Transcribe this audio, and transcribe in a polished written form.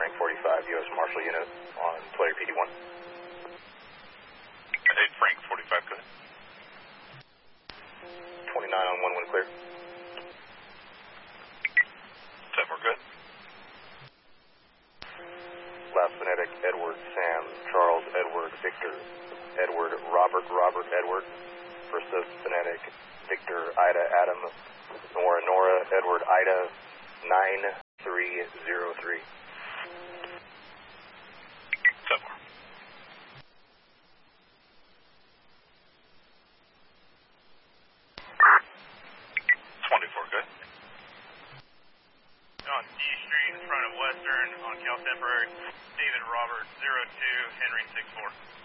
Frank 45, U.S. Marshal unit on player PD1. Hey, Frank 45, go ahead. 29 on 1-1 clear. 10, we're good. Last phonetic, Edward, Sam, Charles, Edward, Victor, Edward, Robert, Robert, Edward. First phonetic, Victor, Ida, Adam, Nora, Nora, Edward, Ida, 9303. 10, more. 24, good. On D Street in front of Western on Cal Temporary, David Robert 02, Henry 64.